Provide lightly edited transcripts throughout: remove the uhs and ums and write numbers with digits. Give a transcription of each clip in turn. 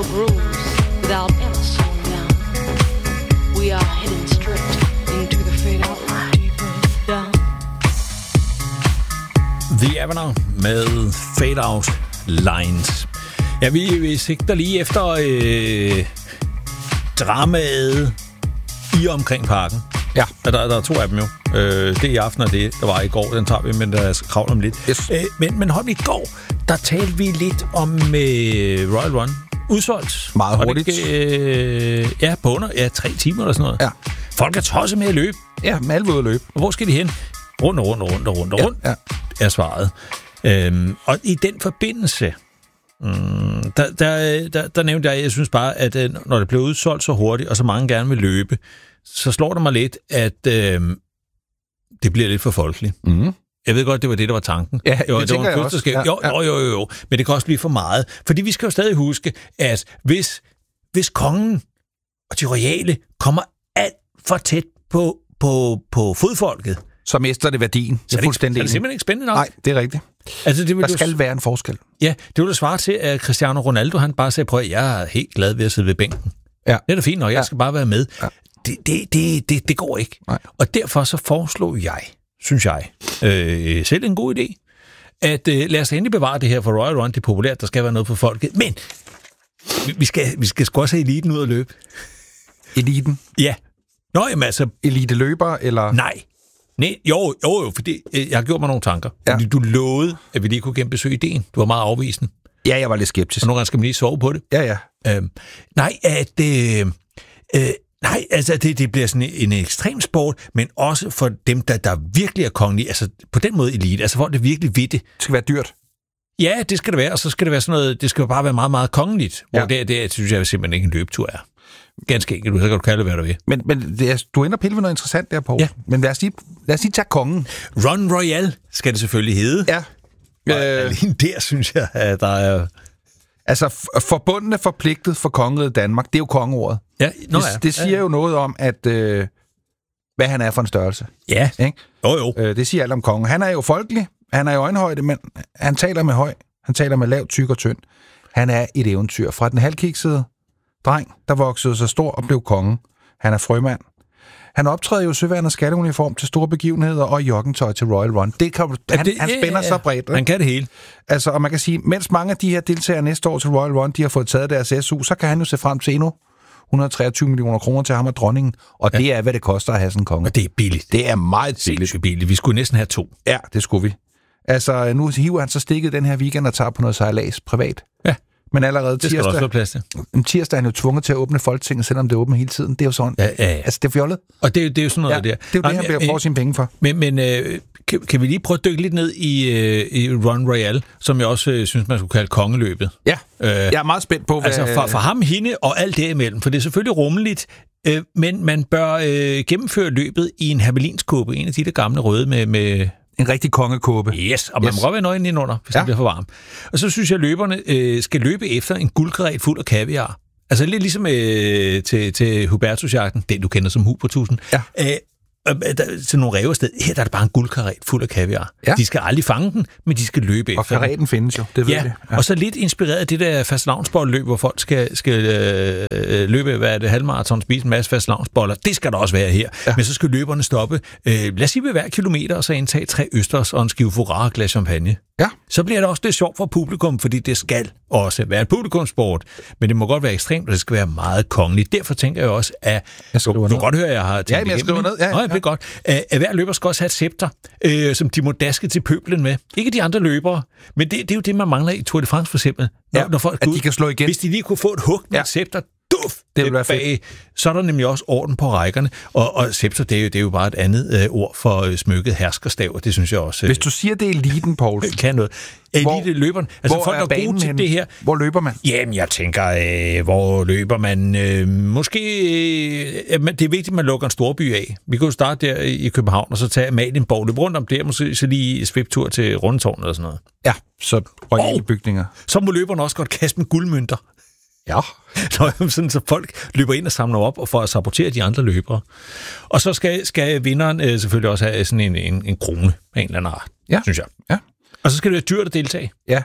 no bruise, without ever slowing down. We are heading straight into the fade-out line. Deeper down. The Avenue med Fade-Out Lines. Ja, vi sigter lige efter dramaet i omkring parken. Ja. Der er 2 af dem jo. Det i aften og det, der var i går, den tager vi, men der kravler om lidt. Yes. Men hold i går, der talte vi lidt om Royal Run. Udsolgt. Meget hurtigt. Ja, på under 3 timer eller sådan noget. Ja. Folk er tosset med at løbe. Ja, med alle ved at løbe. Og hvor skal de hen? Rundt, ja. er svaret. Og i den forbindelse, der nævnte jeg synes bare, at når det bliver udsolgt så hurtigt, og så mange gerne vil løbe, så slår det mig lidt, at det bliver lidt for folkeligt. Mm. Jeg ved godt, det var det, der var tanken. Ja, jo, det tænker jeg også. Jo. Men det kan også blive for meget. Fordi vi skal jo stadig huske, at hvis kongen og de royale kommer alt for tæt på fodfolket, så mister det værdien. Så er det simpelthen ikke spændende nok. Nej, det er rigtigt. Altså, der skal være en forskel. Ja, det ville svare til, at Cristiano Ronaldo, han bare sagde, prøv at jeg er helt glad ved at sidde ved bænken. Ja. Det er da fint nok, jeg skal bare være med. Ja. Det går ikke. Nej. Og derfor så foreslog jeg, synes jeg, selv en god idé, at lad os endelig bevare det her for Royal Run. Det er populært, der skal være noget for folket. Men vi skal sgu også have eliten ud at løbe. Eliten? Ja. Nå, jamen altså... Eliteløber, eller... Nej, jo, fordi jeg har gjort mig nogle tanker. Ja. Fordi du lovede, at vi lige kunne genbesøge ideen. Du var meget afvisende. Ja, jeg var lidt skeptisk. Og nogle gange skal man lige sove på det. Ja. Nej, altså det bliver sådan en ekstrem sport, men også for dem, der virkelig er kongelige. Altså på den måde elite. Altså hvor det virkelig ved det. Det skal være dyrt. Ja, det skal det være. Og så skal det være sådan noget... Det skal jo bare være meget, meget kongeligt. Hvor det synes jeg simpelthen ikke en løbetur er. Ganske enkelt, så kan du kalde det, hvad du vil. Men du ender pille ved noget interessant der, Poul. Ja. Men lad os lige tage kongen. Run Royal skal det selvfølgelig hedde. Ja. Lige der synes jeg, at der er... Altså, forbundne forpligtet for kongeriget Danmark, det er jo kongeordet. Ja, det siger jo noget om, at hvad han er for en størrelse. Ja, ikke? Jo. Det siger alt om kongen. Han er jo folkelig, han er i øjenhøjde, men han taler med høj, han taler med lav, tyk og tynd. Han er et eventyr fra den halvkiksede dreng, der voksede sig stor og blev konge. Han er frømand. Han optræder jo i søværnets skatteuniform til store begivenheder og joggingtøj til Royal Run. Han spænder så bredt. Han kan det hele. Altså, og man kan sige, mens mange af de her deltagere næste år til Royal Run, de har fået taget deres SU, så kan han jo se frem til endnu 123 millioner kroner til ham og dronningen. Og det er, hvad det koster at have sådan en konge. Og det er billigt. Det er meget billigt. Vi skulle næsten have 2. Ja, det skulle vi. Altså, nu hiver han så stikket den her weekend og tager på noget sejlads privat. Ja. Men allerede tirsdag er han jo tvunget til at åbne Folketinget, selvom det er åbent hele tiden. Det er jo sådan. Ja. Altså, det er fjollet. Og det er jo sådan noget der. Det er jo det, han bliver brugt sine penge for. Men kan vi lige prøve at dykke lidt ned i Run Royal, som jeg også synes, man skulle kalde kongeløbet? Ja, jeg er meget spændt på, hvad... Altså for ham, hende og alt derimellem, for det er selvfølgelig rummeligt, men man bør gennemføre løbet i en hermelinskåbe, en af de der gamle røde med en rigtig kongekåbe. Yes, og man må godt være nøgen indenunder, hvis det bliver for varmt. Og så synes jeg, at løberne skal løbe efter en guldkaret fuld af kaviar. Altså lidt ligesom til Hubertusjagten, den du kender som Hu på 1000. Ja. Til nogle rævested. Her der er det bare en guldkaret fuld af kaviar. Ja. De skal aldrig fange den, men de skal løbe efter. Og kareten findes jo, det ved jeg. Ja, og så lidt inspireret af det der fastelavnsboldløb, hvor folk skal løbe halvmarathon, spise en masse fastelavnsboller. Det skal der også være her. Ja. Men så skal løberne stoppe, lad os sige ved hver kilometer, og så indtage 3 østers og en skive Furara og glas champagne. Ja. Så bliver det også lidt sjovt for publikum, fordi det skal også være et publikumssport. Men det må godt være ekstremt, og det skal være meget kongeligt. Derfor tænker jeg også, at du kan godt høre, at jeg har tænkt jeg skriver ned. Ja. Det er godt. At hver løber skal også have et scepter, som de må daske til pøblen med. Ikke de andre løbere, men det er jo det, man mangler i Tour de France for eksempel. Når folk at de kan slå igen. Hvis de lige kunne få et hug med et scepter, det vil være fedt. Så er der nemlig også orden på rækkerne. Og scepter, det er jo bare et andet ord for smykket herskerstav, og det synes jeg også... Hvis du siger, det er eliten, Poul... kan noget. Elite-løberen. Altså hvor folk er gode til det her. Hvor løber man? Jamen, jeg tænker, hvor løber man? Måske... det er vigtigt, at man lukker en storby af. Vi kan jo starte der i København, og så tage Amalienborg, løbe rundt om der, måske så lige sviptur til Rundetårnet og sådan noget. Ja, så royale bygninger. Så må løberne også godt kaste med guldmønter. Ja. Sådan, så folk løber ind og samler op og får at sabotere de andre løbere. Og så skal vinderen selvfølgelig også have sådan en krone af en eller anden art, synes jeg. Ja. Og så skal det være dyrt at deltage. Ja.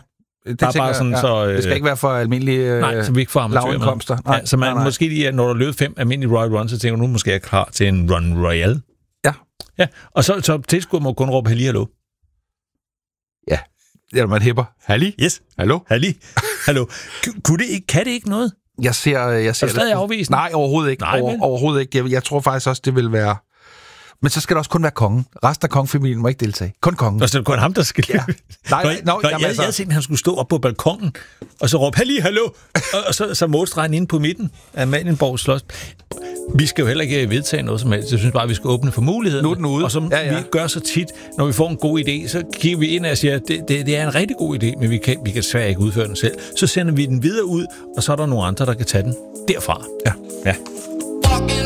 Det Bare sådan, så, det skal ikke være for almindelige nej, så vi ikke får amatører. lavindkomster. Ja, så man måske lige, når du har løbet 5 almindelige Royal Runs, så tænker du, nu måske er jeg klar til en Run Royal. Ja. Ja, og så tilskuer må kun råbe halli, hallo. Ja, eller man hæpper. Halli? Yes. Hallo? Halli. Hallo. Kan det ikke noget? Jeg ser stadig afvist? Nej, overhovedet ikke. Overhovedet ikke. Jeg tror faktisk også, det vil være... Men så skal det også kun være kongen. Resten af kongefamilien må ikke deltage. Kun kongen. Og så er det kun ham, der skal... Ja. Nej, jeg havde tænkt, at han skulle stå op på balkongen, og så råbe, hallo, og så målstregen inde på midten af Amalienborg Slot. Vi skal jo heller ikke vedtage noget som helst. Jeg synes bare, at vi skal åbne for muligheden. Nu er den ude. Og som vi gør så tit, når vi får en god idé, så kigger vi ind og siger, at det er en rigtig god idé, men vi kan desværre ikke udføre den selv. Så sender vi den videre ud, og så er der nogle andre, der kan tage den derfra. Ja. Walking